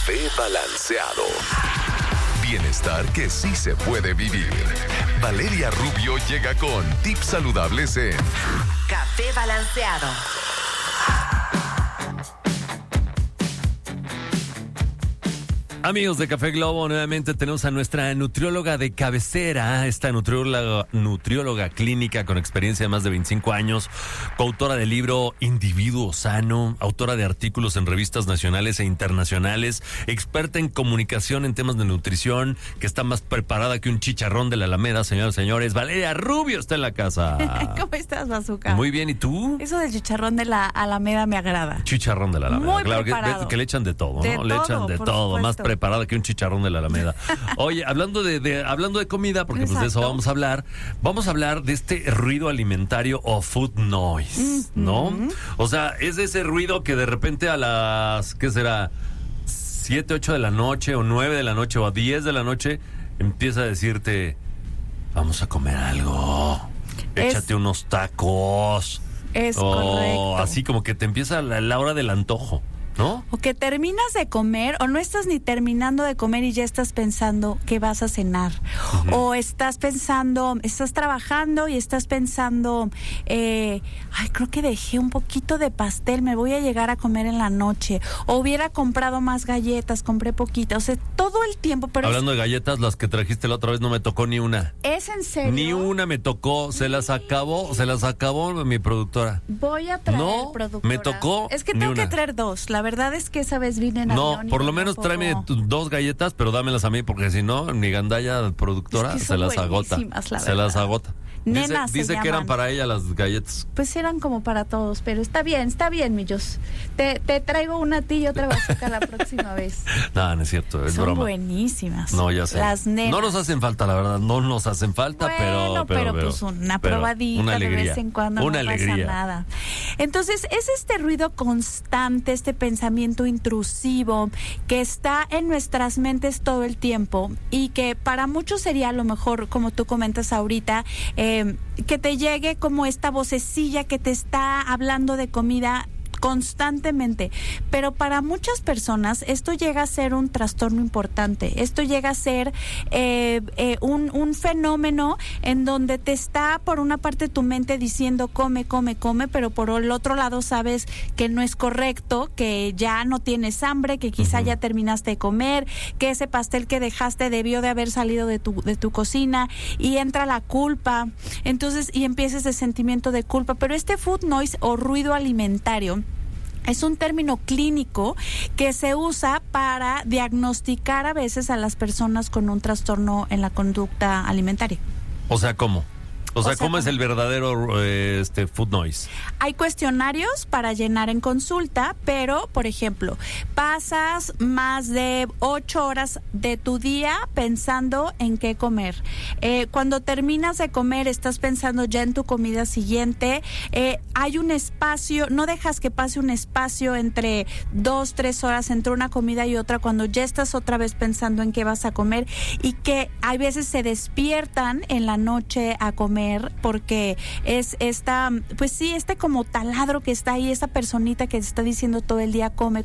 Café Balanceado. Bienestar que sí se puede vivir. Valeria Rubio llega con tips saludables en Café Balanceado. Amigos de Café Globo, nuevamente tenemos a nuestra nutrióloga de cabecera, esta nutrióloga clínica con experiencia de más de 25 años, coautora del libro Individuo Sano, autora de artículos en revistas nacionales e internacionales, experta en comunicación en temas de nutrición, que está más preparada que un chicharrón de la Alameda, señoras y señores. Valeria Rubio está en la casa. ¿Cómo estás, Bazooka? Muy bien, ¿y tú? Eso del chicharrón de la Alameda me agrada. Chicharrón de la Alameda. Muy claro preparado. que le echan de todo, ¿no? De Le todo, echan de por todo, supuesto. más preparada que un chicharrón de la Alameda. Oye, hablando de comida, porque pues de eso vamos a hablar de este ruido alimentario o food noise, ¿no? O sea, es ese ruido que de repente a las, ¿qué será? 7, 8 de la noche o 9 de la noche o a 10 de la noche empieza a decirte, vamos a comer algo, échate unos tacos. Es correcto. Así como que te empieza la hora del antojo, ¿no? O que terminas de comer o no estás ni terminando de comer y ya estás pensando que vas a cenar. Uh-huh. O estás trabajando y estás pensando, creo que dejé un poquito de pastel, me voy a llegar a comer en la noche. O hubiera comprado más galletas, compré poquitas. O sea, todo el tiempo. Pero hablando de galletas, las que trajiste la otra vez no me tocó ni una. ¿Es en serio? Ni una me tocó, se las acabó mi productora. Voy a traer productora. Me tocó. Es que ni tengo una. que traer dos. La verdad es que esa vez vine en avión. No, por lo menos tráeme 2 galletas, pero dámelas a mí, porque si no, mi gandalla productora es que se las agota. Se las agota. Nenas dice que eran para ella las galletas. Pues eran como para todos, pero está bien, Millos. Te traigo una a ti y otra Bazooka la próxima vez. No es cierto, es Son broma. buenísimas. No, ya sé. Las nenas. No nos hacen falta, la verdad, no nos hacen falta, pero pues una probadita una alegría, de vez en cuando una no alegría. pasa nada. Entonces, es este ruido constante, este pensamiento intrusivo que está en nuestras mentes todo el tiempo y que para muchos sería a lo mejor, como tú comentas ahorita, que te llegue como esta vocecilla que te está hablando de comida constantemente, pero para muchas personas esto llega a ser un trastorno importante. Esto llega a ser un fenómeno en donde te está por una parte tu mente diciendo come, pero por el otro lado sabes que no es correcto, que ya no tienes hambre, que quizá ya terminaste de comer, que ese pastel que dejaste debió de haber salido de tu cocina, y entra la culpa. Entonces, y empieza ese sentimiento de culpa. Pero este food noise o ruido alimentario es un término clínico que se usa para diagnosticar a veces a las personas con un trastorno en la conducta alimentaria. O sea, ¿cómo? O sea, ¿cómo es el verdadero food noise? Hay cuestionarios para llenar en consulta, pero, por ejemplo, pasas más de 8 horas de tu día pensando en qué comer. Cuando terminas de comer, estás pensando ya en tu comida siguiente. Hay un espacio, no dejas que pase un espacio entre 2-3 horas entre una comida y otra, cuando ya estás otra vez pensando en qué vas a comer, y que hay veces se despiertan en la noche a comer porque es este como taladro que está ahí, esa personita que está diciendo todo el día come.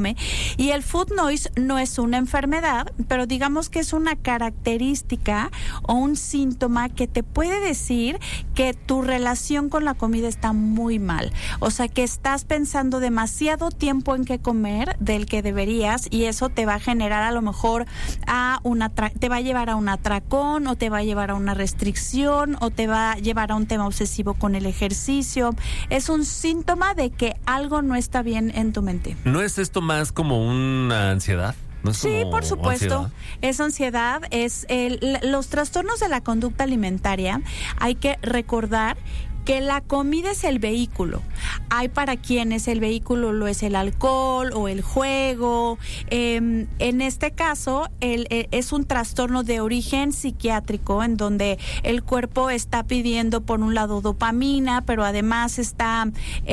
Y el food noise no es una enfermedad, pero digamos que es una característica o un síntoma que te puede decir que tu relación con la comida está muy mal. O sea, que estás pensando demasiado tiempo en qué comer del que deberías, y eso te va a generar a lo mejor te va a llevar a un atracón, o te va a llevar a una restricción, o te va a llevar a un tema obsesivo con el ejercicio. Es un síntoma de que algo no está bien en tu mente. ¿No es esto más como una ansiedad? ¿No es sí, por supuesto. Ansiedad? Es ansiedad, los trastornos de la conducta alimentaria. Hay que recordar que la comida es el vehículo. Hay para quienes el vehículo lo es el alcohol o el juego. En este caso, es un trastorno de origen psiquiátrico, en donde el cuerpo está pidiendo, por un lado, dopamina, pero además está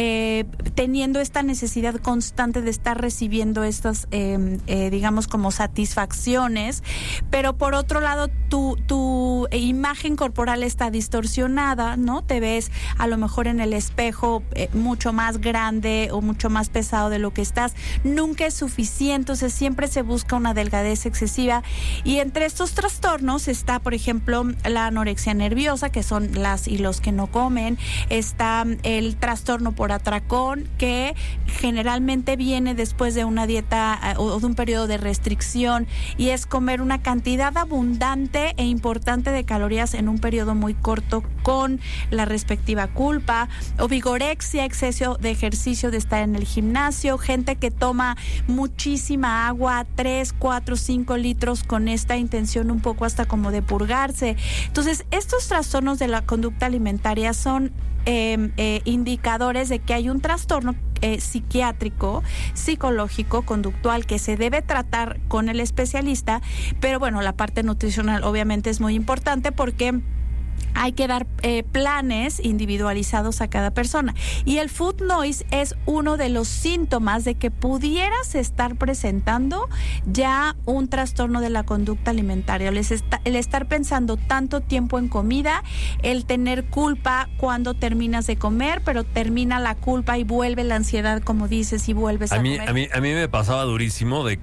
teniendo esta necesidad constante de estar recibiendo estas, digamos, como satisfacciones. Pero por otro lado, tu imagen corporal está distorsionada, ¿no? Te ves a lo mejor en el espejo mucho más grande o mucho más pesado de lo que estás. Nunca es suficiente, entonces siempre se busca una delgadez excesiva. Y entre estos trastornos está, por ejemplo, la anorexia nerviosa, que son las y los que no comen. Está el trastorno por atracón, que generalmente viene después de una dieta o de un periodo de restricción, y es comer una cantidad abundante e importante de calorías en un periodo muy corto con la respectiva culpa. O vigorexia, exceso de ejercicio, de estar en el gimnasio. Gente que toma muchísima agua, 3, 4, 5 litros con esta intención un poco hasta como de purgarse. Entonces, estos trastornos de la conducta alimentaria son indicadores de que hay un trastorno psiquiátrico, psicológico, conductual, que se debe tratar con el especialista. Pero bueno, la parte nutricional obviamente es muy importante porque hay que dar planes individualizados a cada persona. Y el food noise es uno de los síntomas de que pudieras estar presentando ya un trastorno de la conducta alimentaria. El estar pensando tanto tiempo en comida, el tener culpa cuando terminas de comer, pero termina la culpa y vuelve la ansiedad, como dices, y vuelves a comer. A mí me pasaba durísimo de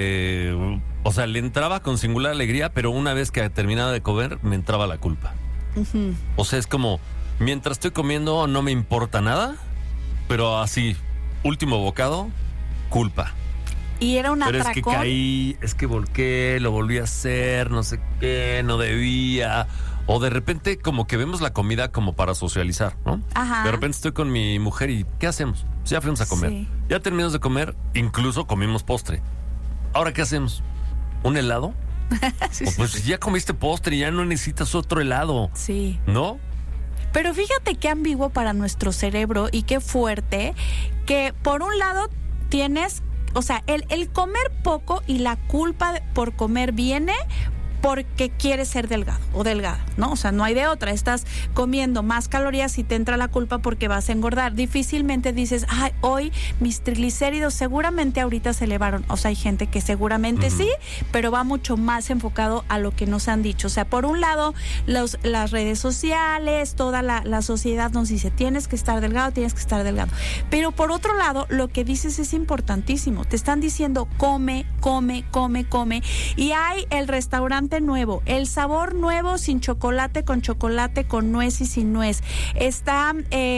que, o sea, le entraba con singular alegría, pero una vez que terminaba de comer, me entraba la culpa. Uh-huh. O sea, es como, mientras estoy comiendo no me importa nada, pero así, último bocado, culpa. Y era un atracón. Pero es que caí, es que volqué, lo volví a hacer, no sé qué, no debía. O de repente como que vemos la comida como para socializar, ¿no? Ajá. De repente estoy con mi mujer y ¿qué hacemos? Pues ya fuimos a comer. Sí. Ya terminamos de comer, incluso comimos postre. ¿Ahora qué hacemos? ¿Un helado? Sí, pues sí. Ya comiste postre y ya no necesitas otro helado. Sí. ¿No? Pero fíjate qué ambiguo para nuestro cerebro y qué fuerte, que por un lado tienes, o sea, el comer poco y la culpa por comer viene porque quieres ser delgado o delgada, ¿no? O sea, no hay de otra. Estás comiendo más calorías y te entra la culpa porque vas a engordar. Difícilmente dices, ay, hoy mis triglicéridos seguramente ahorita se elevaron. O sea, hay gente que seguramente sí, pero va mucho más enfocado a lo que nos han dicho. O sea, por un lado, las redes sociales, toda la sociedad nos dice, tienes que estar delgado, tienes que estar delgado. Pero por otro lado, lo que dices es importantísimo. Te están diciendo, come, come, come, come. Y hay el restaurante nuevo, el sabor nuevo sin chocolate, con nuez y sin nuez. Está,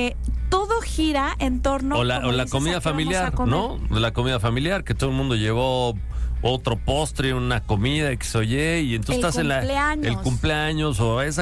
todo gira en torno... O la comida familiar, ¿no? La comida familiar, que todo el mundo llevó otro postre, una comida, X o Y, y entonces estás en el cumpleaños o esa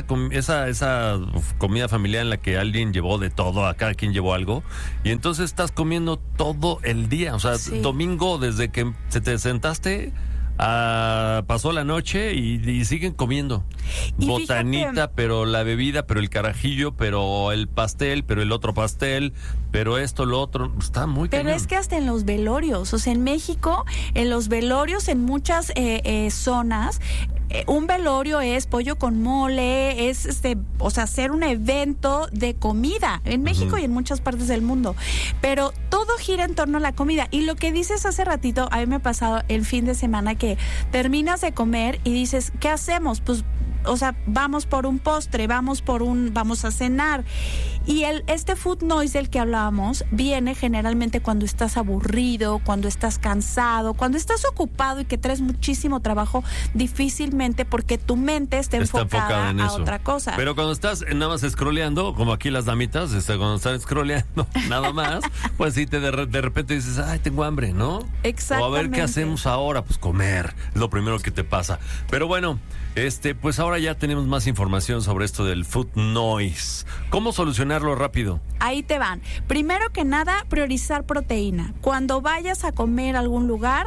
comida familiar en la que alguien llevó de todo, a cada quien llevó algo, y entonces estás comiendo todo el día, o sea, sí. Domingo desde que te sentaste... pasó la noche y siguen comiendo. Y botanita, fíjate, pero la bebida, pero el carajillo, pero el pastel, pero el otro pastel, pero esto, lo otro, está muy Pero cañón. Es que hasta en los velorios, o sea, en México, en los velorios, en muchas zonas, un velorio es pollo con mole, es o sea, hacer un evento de comida en México y en muchas partes del mundo. Pero todo gira en torno a la comida. Y lo que dices hace ratito, a mí me ha pasado el fin de semana que terminas de comer y dices, ¿qué hacemos? Pues, o sea, vamos por un postre, vamos a cenar. Y este food noise del que hablábamos viene generalmente cuando estás aburrido, cuando estás cansado, cuando estás ocupado y que traes muchísimo trabajo, difícilmente, porque tu mente está enfocada en eso. Otra cosa. Pero cuando estás nada más scrolleando, como aquí las damitas, cuando están scrolleando nada más, pues sí, de repente dices, ay, tengo hambre, ¿no? Exactamente. O a ver qué hacemos ahora, pues comer, es lo primero que te pasa. Pero bueno, pues ahora ya tenemos más información sobre esto del food noise. ¿Cómo solucionarlo rápido? Ahí te van. Primero que nada, priorizar proteína. Cuando vayas a comer a algún lugar,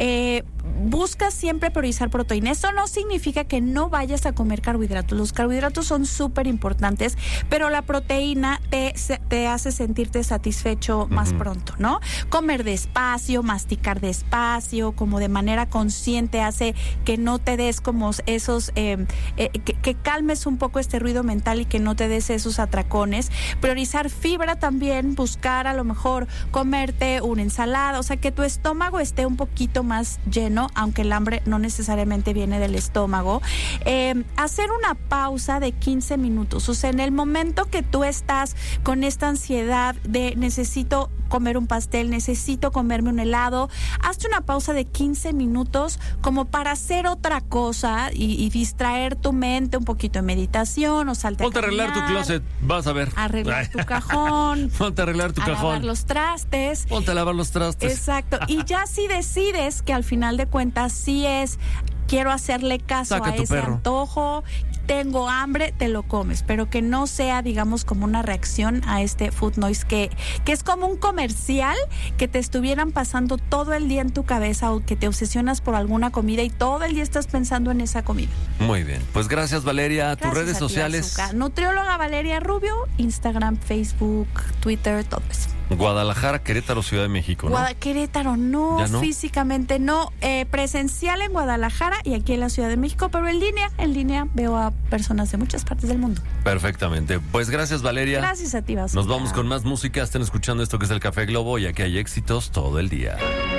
busca siempre priorizar proteína. Eso no significa que no vayas a comer carbohidratos. Los carbohidratos son súper importantes, pero la proteína te hace sentirte satisfecho más pronto, ¿no? Comer despacio, masticar despacio, como de manera consciente, hace que no te des como esos, que calmes un poco este ruido mental y que no te des esos atracones. Priorizar fibra también, buscar a lo mejor comerte una ensalada, o sea, que tu estómago esté un poquito más lleno bueno, aunque el hambre no necesariamente viene del estómago. Hacer una pausa de 15 minutos. O sea, en el momento que tú estás con esta ansiedad de necesito comer un pastel, necesito comerme un helado, hazte una pausa de 15 minutos como para hacer otra cosa y distraer tu mente, un poquito de meditación o salte Ponte a arreglar tu closet, vas a ver. Arreglar tu cajón. Ponte a arreglar tu cajón. Lavar los trastes. Ponte a lavar los trastes. Exacto. Y ya si decides que al final de cuentas sí es quiero hacerle caso a ese antojo, tengo hambre, te lo comes, pero que no sea, digamos, como una reacción a este food noise, que es como un comercial que te estuvieran pasando todo el día en tu cabeza o que te obsesionas por alguna comida y todo el día estás pensando en esa comida. Muy bien, pues gracias Valeria, tus redes sociales. Nutrióloga Valeria Rubio, Instagram, Facebook, Twitter, todo eso. Guadalajara, Querétaro, Ciudad de México, ¿no? Querétaro no, físicamente no, presencial en Guadalajara y aquí en la Ciudad de México, pero en línea veo a personas de muchas partes del mundo. Perfectamente, pues gracias Valeria. Gracias a ti, Vasco. Nos vamos con más música, estén escuchando esto que es el Café Globo y aquí hay éxitos todo el día.